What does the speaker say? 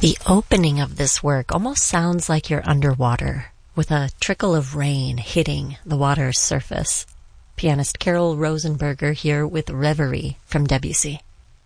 The opening of this work almost sounds like you're underwater, with a trickle of rain hitting the water's surface. Pianist Carol Rosenberger here with Reverie from Debussy.